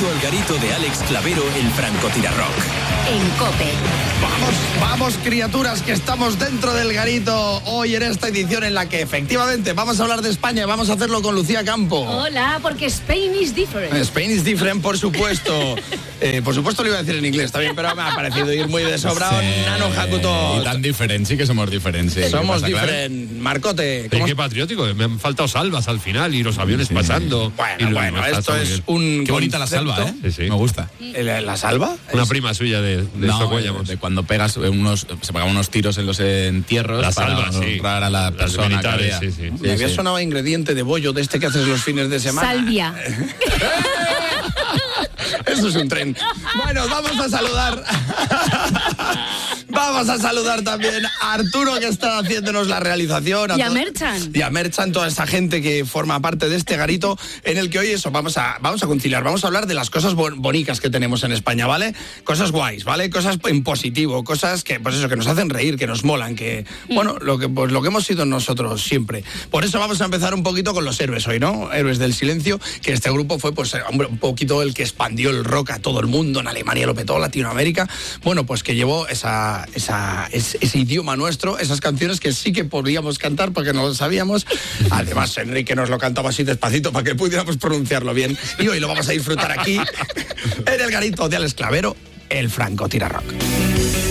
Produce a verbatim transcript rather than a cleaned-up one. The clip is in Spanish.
llegado al garito de Alex Clavero, el francotirarrock. En COPE. Vamos, vamos, criaturas, que estamos dentro del garito hoy en esta edición en la que efectivamente vamos a hablar de España y vamos a hacerlo con Lucía Campo. Hola, porque Spain is different. Spain is different, por supuesto. eh, por supuesto lo iba a decir en inglés también, pero me ha parecido ir muy de sobrado. Sí, Nano Hakuto. Y tan diferentes, sí que somos diferentes. Sí. Somos ¿Qué pasa, Clave? diferentes. Marcote. Sí, qué patriótico, me han faltado salvas al final y los aviones Sí. pasando. Bueno, y lo- bueno, está- esto está muy es bien. un Qué bonita la concepto. salva, ¿eh? Sí, sí. Me gusta. ¿La, la salva? Una Es- prima suya de, de No, Socuéllamos. de cuando pegas unos, se pegaban unos tiros en los entierros La para salva, sí. honrar a la Las persona que militares, había. sí, sí. Me había sonado a ingrediente de bollo de este que haces los fines de semana. Salvia. Eso es un tren. Bueno, vamos a saludar. Vamos a saludar también a Arturo, que está haciéndonos la realización. Y a to- Merchan. Y a Merchan, toda esa gente que forma parte de este garito en el que hoy eso, vamos a, vamos a conciliar, vamos a hablar de las cosas bon- bonitas que tenemos en España, ¿vale? Cosas guays, ¿vale? Cosas en positivo, cosas que, pues eso, que nos hacen reír, que nos molan, que, bueno, lo que, pues lo que hemos sido nosotros siempre. Por eso vamos a empezar un poquito con los héroes hoy, ¿no? Héroes del silencio, que este grupo fue, pues, hombre, un poquito el que expandió el rock a todo el mundo, en Alemania lo petó, Latinoamérica, bueno, pues que llevó esa, esa, ese, ese idioma nuestro, esas canciones que sí que podíamos cantar porque no lo sabíamos. Además, Enrique nos lo cantaba así despacito para que pudiéramos pronunciarlo bien. Y hoy lo vamos a disfrutar aquí, en el garito de Alex Clavero, el francotirarrock.